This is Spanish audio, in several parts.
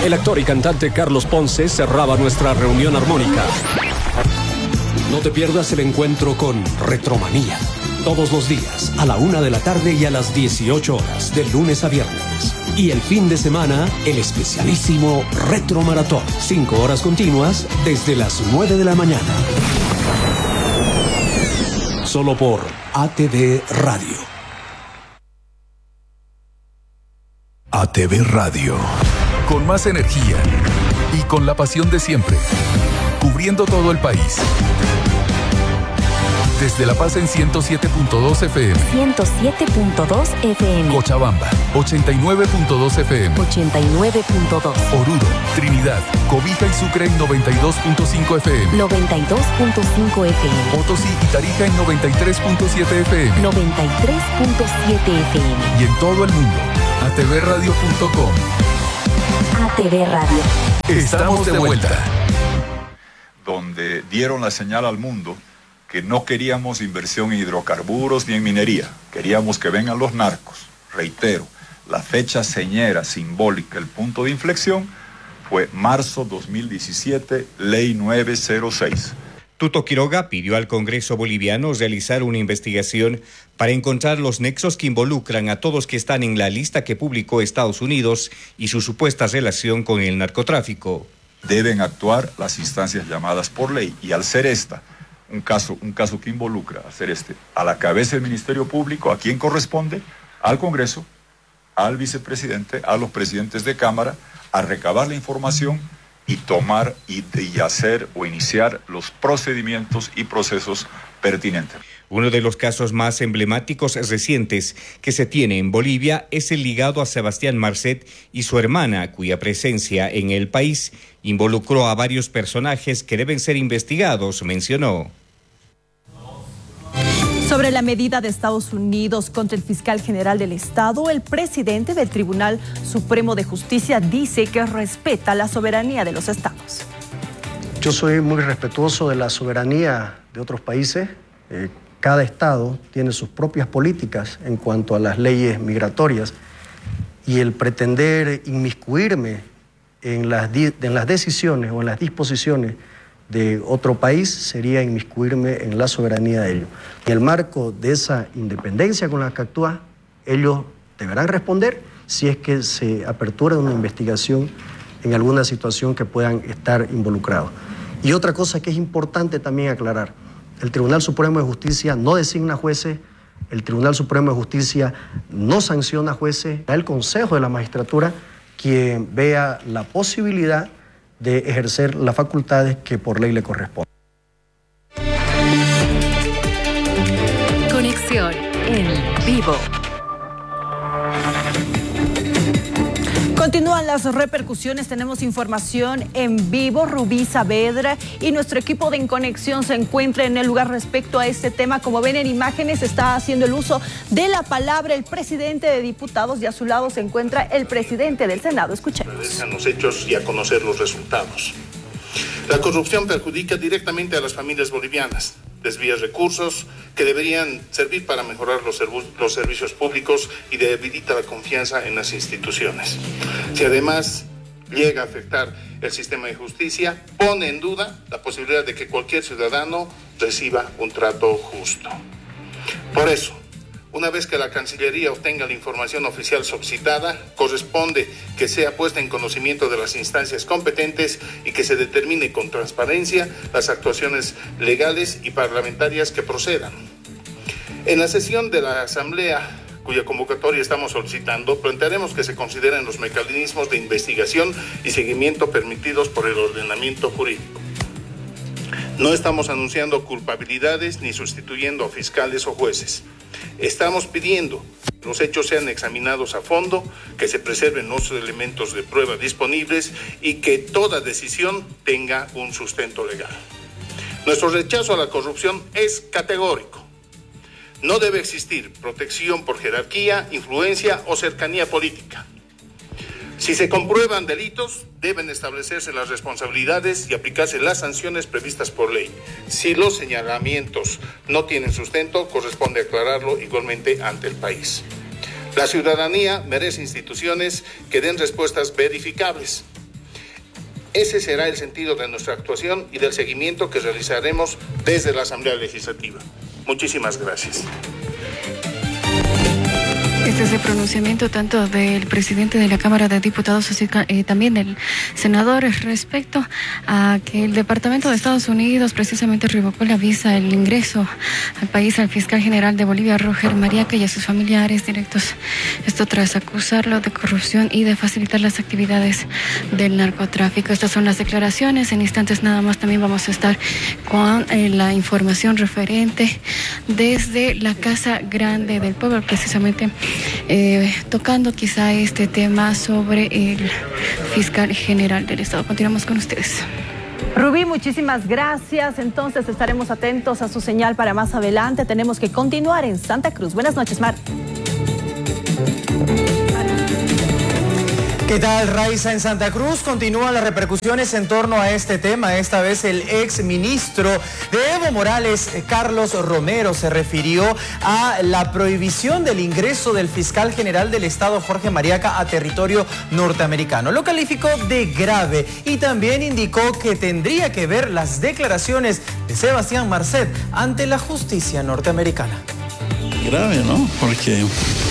El actor y cantante Carlos Ponce cerraba nuestra reunión armónica. No te pierdas el encuentro con Retromanía. Todos los días, a la 1 de la tarde y a las 18 horas, de lunes a viernes. Y el fin de semana, el especialísimo Retro Maratón. 5 horas continuas desde las 9 de la mañana. Solo por ATV Radio. ATV Radio. Con más energía y con la pasión de siempre. Cubriendo todo el país. Desde La Paz en 107.2 FM. 107.2 FM. Cochabamba, 89.2 FM. 89.2. Oruro, Trinidad, Cobija y Sucre en 92.5 FM. 92.5 FM. Potosí y Tarija en 93.7 FM. 93.7 FM. Y en todo el mundo, atvradio.com. ATV Radio. Estamos de vuelta. Donde dieron la señal al mundo que no queríamos inversión en hidrocarburos ni en minería, queríamos que vengan los narcos. Reitero, la fecha señera, simbólica, el punto de inflexión fue marzo 2017, ley 906. Tuto Quiroga pidió al Congreso boliviano realizar una investigación para encontrar los nexos que involucran a todos que están en la lista que publicó Estados Unidos y su supuesta relación con el narcotráfico. Deben actuar las instancias llamadas por ley, y al ser esta un caso que involucra a la cabeza del Ministerio Público, ¿a quién corresponde? Al Congreso, al vicepresidente, a los presidentes de Cámara, a recabar la información y tomar y hacer o iniciar los procedimientos y procesos pertinentes. Uno de los casos más emblemáticos recientes que se tiene en Bolivia es el ligado a Sebastián Marcet y su hermana, cuya presencia en el país involucró a varios personajes que deben ser investigados, mencionó. Sobre la medida de Estados Unidos contra el fiscal general del Estado, el presidente del Tribunal Supremo de Justicia dice que respeta la soberanía de los estados. Yo soy muy respetuoso de la soberanía de otros países. Cada estado tiene sus propias políticas en cuanto a las leyes migratorias, y el pretender inmiscuirme en las decisiones o en las disposiciones de otro país sería inmiscuirme en la soberanía de ellos. En el marco de esa independencia con la que actúa, ellos deberán responder si es que se apertura una investigación en alguna situación que puedan estar involucrados. Y otra cosa que es importante también aclarar: el Tribunal Supremo de Justicia no designa jueces, el Tribunal Supremo de Justicia no sanciona jueces, es el Consejo de la Magistratura quien vea la posibilidad de ejercer las facultades que por ley le corresponden. Conexión en vivo. Continúan las repercusiones, tenemos información en vivo. Rubí Saavedra y nuestro equipo de En Conexión se encuentra en el lugar respecto a este tema. Como ven en imágenes, está haciendo el uso de la palabra el presidente de diputados y a su lado se encuentra el presidente del Senado. Escuchemos. Los hechos y a conocer los resultados. La corrupción perjudica directamente a las familias bolivianas, desvía recursos que deberían servir para mejorar los servicios públicos y debilita la confianza en las instituciones. Si además llega a afectar el sistema de justicia, pone en duda la posibilidad de que cualquier ciudadano reciba un trato justo. Por eso, una vez que la Cancillería obtenga la información oficial solicitada, corresponde que sea puesta en conocimiento de las instancias competentes y que se determine con transparencia las actuaciones legales y parlamentarias que procedan. En la sesión de la Asamblea, cuya convocatoria estamos solicitando, plantearemos que se consideren los mecanismos de investigación y seguimiento permitidos por el ordenamiento jurídico. No estamos anunciando culpabilidades ni sustituyendo a fiscales o jueces. Estamos pidiendo que los hechos sean examinados a fondo, que se preserven los elementos de prueba disponibles y que toda decisión tenga un sustento legal. Nuestro rechazo a la corrupción es categórico. No debe existir protección por jerarquía, influencia o cercanía política. Si se comprueban delitos, deben establecerse las responsabilidades y aplicarse las sanciones previstas por ley. Si los señalamientos no tienen sustento, corresponde aclararlo igualmente ante el país. La ciudadanía merece instituciones que den respuestas verificables. Ese será el sentido de nuestra actuación y del seguimiento que realizaremos desde la Asamblea Legislativa. Muchísimas gracias. Este es el pronunciamiento tanto del presidente de la Cámara de Diputados, así también del senador, respecto a que el Departamento de Estados Unidos precisamente revocó la visa, el ingreso al país al fiscal general de Bolivia, Roger Mariaca, y a sus familiares directos. Esto tras acusarlo de corrupción y de facilitar las actividades del narcotráfico. Estas son las declaraciones. En instantes nada más también vamos a estar con la información referente desde la Casa Grande del Pueblo, precisamente tocando quizá este tema sobre el fiscal general del Estado. Continuamos con ustedes. Rubí, muchísimas gracias. Entonces estaremos atentos a su señal para más adelante. Tenemos que continuar en Santa Cruz. Buenas noches, Mar. ¿Qué tal, Raiza? En Santa Cruz continúan las repercusiones en torno a este tema. Esta vez el ex ministro de Evo Morales, Carlos Romero, se refirió a la prohibición del ingreso del fiscal general del Estado, Jorge Mariaca, a territorio norteamericano. Lo calificó de grave y también indicó que tendría que ver las declaraciones de Sebastián Marcet ante la justicia norteamericana. Grave, ¿no? Porque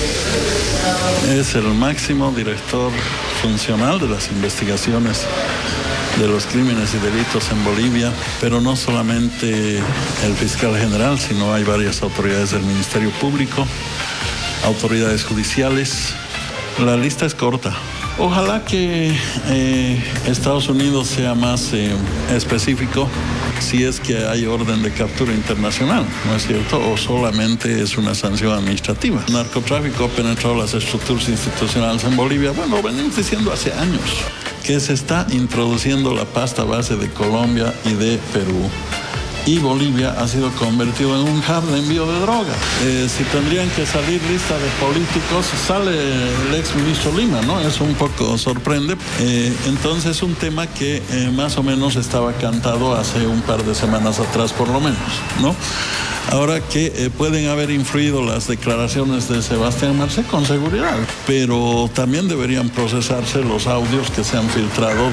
es el máximo director funcional de las investigaciones de los crímenes y delitos en Bolivia, pero no solamente el fiscal general, sino hay varias autoridades del Ministerio Público, autoridades judiciales. La lista es corta. Ojalá que Estados Unidos sea más específico si es que hay orden de captura internacional, ¿no es cierto? O solamente es una sanción administrativa. El narcotráfico ha penetrado las estructuras institucionales en Bolivia. Bueno, lo venimos diciendo hace años, que se está introduciendo la pasta base de Colombia y de Perú. Y Bolivia ha sido convertido en un hub de envío de droga. Si tendrían que salir lista de políticos, sale el ex ministro Lima, ¿no? Eso un poco sorprende. Entonces es un tema que más o menos estaba cantado hace un par de semanas atrás, por lo menos, ¿no? Ahora que pueden haber influido las declaraciones de Sebastián Marcet, con seguridad, pero también deberían procesarse los audios que se han filtrado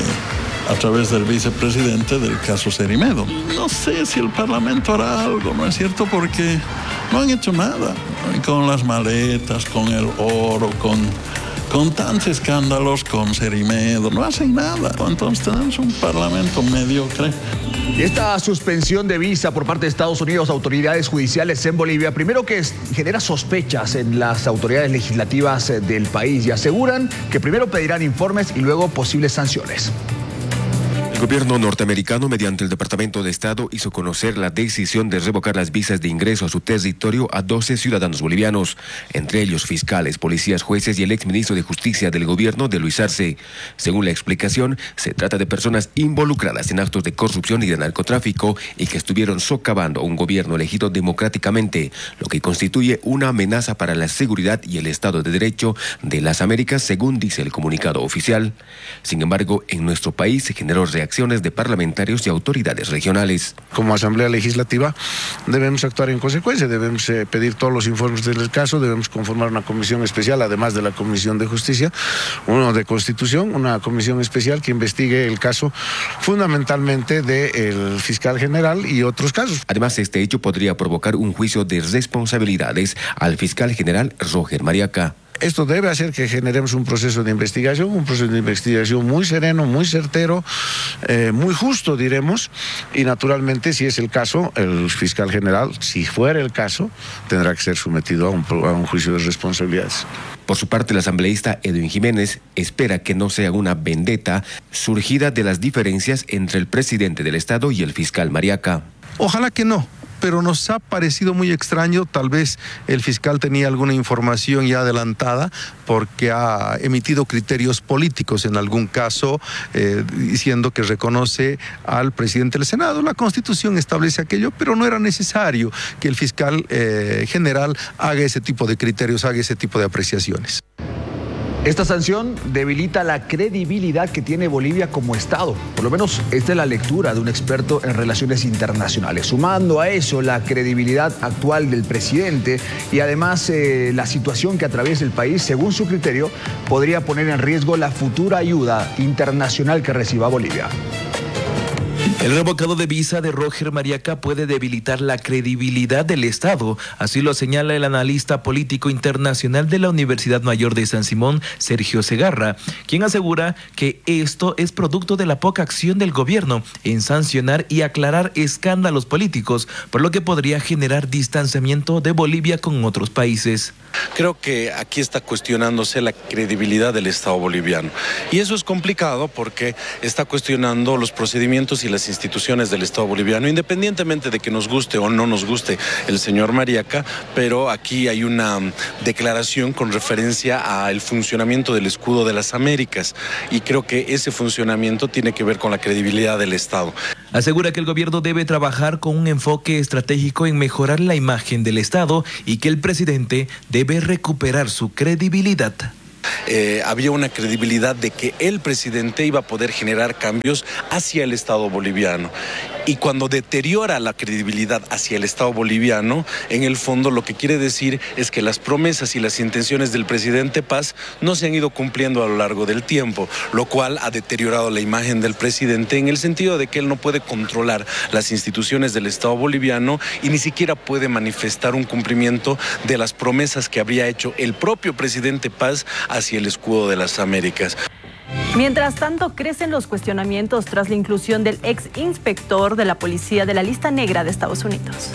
a través del vicepresidente del caso Cerimedo. No sé si el Parlamento hará algo, ¿no es cierto? Porque no han hecho nada. Con las maletas, con el oro, con tantos escándalos, con Cerimedo, no hacen nada. Entonces tenemos un Parlamento mediocre. Y esta suspensión de visa por parte de Estados Unidos a autoridades judiciales en Bolivia, primero que genera sospechas en las autoridades legislativas del país, y aseguran que primero pedirán informes y luego posibles sanciones. El gobierno norteamericano, mediante el Departamento de Estado, hizo conocer la decisión de revocar las visas de ingreso a su territorio a 12 ciudadanos bolivianos, entre ellos fiscales, policías, jueces y el exministro de Justicia del gobierno de Luis Arce. Según la explicación, se trata de personas involucradas en actos de corrupción y de narcotráfico y que estuvieron socavando un gobierno elegido democráticamente, lo que constituye una amenaza para la seguridad y el Estado de Derecho de las Américas, según dice el comunicado oficial. Sin embargo, en nuestro país se generó reacciones de parlamentarios y autoridades regionales. Como Asamblea Legislativa debemos actuar en consecuencia, debemos pedir todos los informes del caso, debemos conformar una comisión especial, además de la Comisión de Justicia, uno de Constitución, una comisión especial que investigue el caso fundamentalmente del fiscal general y otros casos. Además, este hecho podría provocar un juicio de responsabilidades al fiscal general Roger Mariaca. Esto debe hacer que generemos un proceso de investigación muy sereno, muy certero, muy justo, diremos, y naturalmente, si es el caso, el fiscal general, si fuera el caso, tendrá que ser sometido a un juicio de responsabilidades. Por su parte, el asambleísta Edwin Jiménez espera que no sea una vendetta surgida de las diferencias entre el presidente del Estado y el fiscal Mariaca. Ojalá que no. Pero nos ha parecido muy extraño, tal vez el fiscal tenía alguna información ya adelantada porque ha emitido criterios políticos en algún caso, diciendo que reconoce al presidente del Senado. La Constitución establece aquello, pero no era necesario que el fiscal general haga ese tipo de criterios, haga ese tipo de apreciaciones. Esta sanción debilita la credibilidad que tiene Bolivia como Estado. Por lo menos esta es la lectura de un experto en relaciones internacionales. Sumando a eso la credibilidad actual del presidente y además la situación que atraviesa el país, según su criterio, podría poner en riesgo la futura ayuda internacional que reciba Bolivia. El revocado de visa de Roger Mariaca puede debilitar la credibilidad del Estado, así lo señala el analista político internacional de la Universidad Mayor de San Simón, Sergio Segarra, quien asegura que esto es producto de la poca acción del gobierno en sancionar y aclarar escándalos políticos, por lo que podría generar distanciamiento de Bolivia con otros países. Creo que aquí está cuestionándose la credibilidad del Estado boliviano. Y eso es complicado porque está cuestionando los procedimientos y las instituciones del Estado boliviano, independientemente de que nos guste o no nos guste el señor Mariaca, pero aquí hay una declaración con referencia al funcionamiento del escudo de las Américas y creo que ese funcionamiento tiene que ver con la credibilidad del Estado. Asegura que el gobierno debe trabajar con un enfoque estratégico en mejorar la imagen del Estado y que el presidente debe recuperar su credibilidad. Había una credibilidad de que el presidente iba a poder generar cambios hacia el Estado boliviano. Y cuando deteriora la credibilidad hacia el Estado boliviano, en el fondo lo que quiere decir es que las promesas y las intenciones del presidente Paz no se han ido cumpliendo a lo largo del tiempo, lo cual ha deteriorado la imagen del presidente en el sentido de que él no puede controlar las instituciones del Estado boliviano y ni siquiera puede manifestar un cumplimiento de las promesas que habría hecho el propio presidente Paz hacia el escudo de las Américas. Mientras tanto, crecen los cuestionamientos tras la inclusión del ex inspector de la policía de la lista negra de Estados Unidos.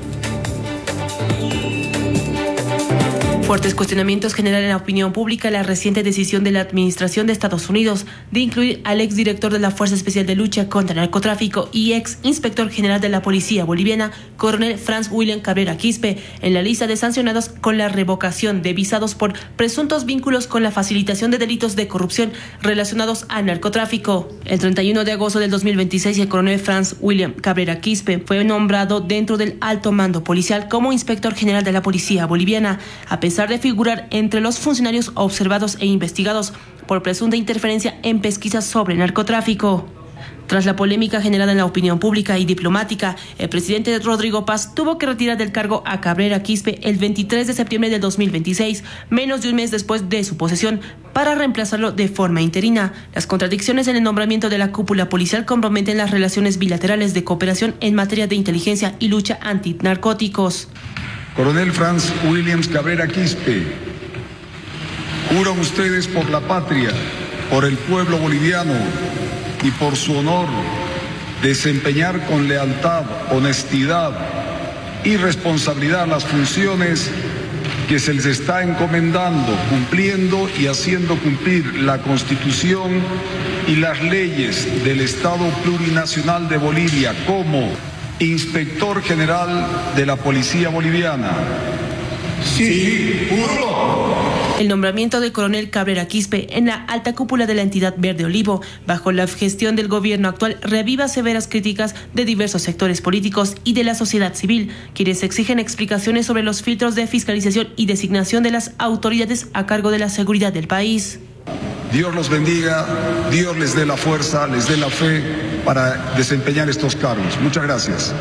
Fuertes cuestionamientos generan en la opinión pública la reciente decisión de la administración de Estados Unidos de incluir al exdirector de la Fuerza Especial de Lucha contra el Narcotráfico y ex inspector general de la Policía Boliviana, coronel Franz William Cabrera Quispe, en la lista de sancionados con la revocación de visados por presuntos vínculos con la facilitación de delitos de corrupción relacionados al narcotráfico. El 31 de agosto del 2026, el coronel Franz William Cabrera Quispe fue nombrado dentro del alto mando policial como inspector general de la Policía Boliviana, a pesar de figurar entre los funcionarios observados e investigados por presunta interferencia en pesquisas sobre narcotráfico. Tras la polémica generada en la opinión pública y diplomática, el presidente Rodrigo Paz tuvo que retirar del cargo a Cabrera Quispe el 23 de septiembre del 2026, menos de un mes después de su posesión, para reemplazarlo de forma interina. Las contradicciones en el nombramiento de la cúpula policial comprometen las relaciones bilaterales de cooperación en materia de inteligencia y lucha antinarcóticos. Coronel Franz Williams Cabrera Quispe, juran ustedes por la patria, por el pueblo boliviano y por su honor desempeñar con lealtad, honestidad y responsabilidad las funciones que se les está encomendando, cumpliendo y haciendo cumplir la Constitución y las leyes del Estado Plurinacional de Bolivia como Inspector General de la Policía Boliviana. Sí, juro. El nombramiento del coronel Cabrera Quispe en la alta cúpula de la entidad Verde Olivo, bajo la gestión del gobierno actual, reaviva severas críticas de diversos sectores políticos y de la sociedad civil, quienes exigen explicaciones sobre los filtros de fiscalización y designación de las autoridades a cargo de la seguridad del país. Dios los bendiga, Dios les dé la fuerza, les dé la fe para desempeñar estos cargos. Muchas gracias.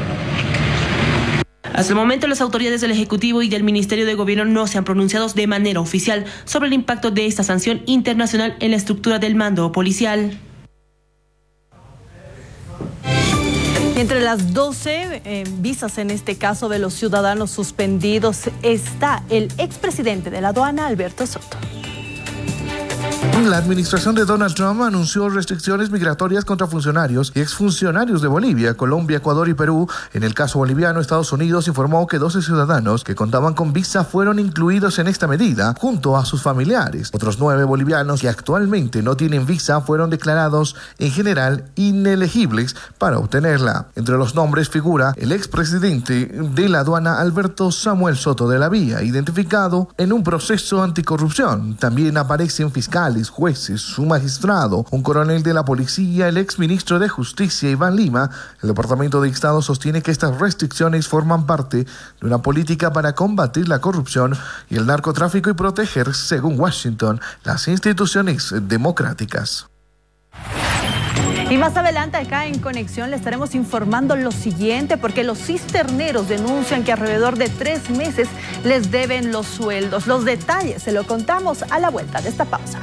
Hasta el momento, las autoridades del Ejecutivo y del Ministerio de Gobierno no se han pronunciado de manera oficial sobre el impacto de esta sanción internacional en la estructura del mando policial. Y entre las 12 visas, en este caso, de los ciudadanos suspendidos, está el expresidente de la aduana, Alberto Soto. La administración de Donald Trump anunció restricciones migratorias contra funcionarios y exfuncionarios de Bolivia, Colombia, Ecuador y Perú. En el caso boliviano, Estados Unidos informó que 12 ciudadanos que contaban con visa fueron incluidos en esta medida junto a sus familiares. Otros 9 bolivianos que actualmente no tienen visa fueron declarados en general inelegibles para obtenerla. Entre los nombres figura el expresidente de la aduana, Alberto Samuel Soto de la Vía, identificado en un proceso anticorrupción. También aparecen fiscales, jueces, un magistrado, un coronel de la policía, el exministro de Justicia, Iván Lima. El Departamento de Estado sostiene que estas restricciones forman parte de una política para combatir la corrupción y el narcotráfico y proteger, según Washington, las instituciones democráticas. Y más adelante acá en Conexión le estaremos informando lo siguiente, porque los cisterneros denuncian que alrededor de 3 meses les deben los sueldos. Los detalles se lo contamos a la vuelta de esta pausa.